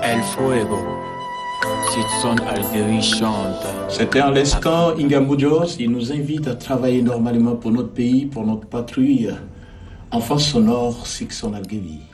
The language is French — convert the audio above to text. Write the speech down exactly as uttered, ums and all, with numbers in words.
El Fuego, Sitson Algérie chante. C'était en l'instant Ingambo Dios, il nous invite à travailler normalement pour notre pays, pour notre patrie. Enfance sonore, Sitson Algérie.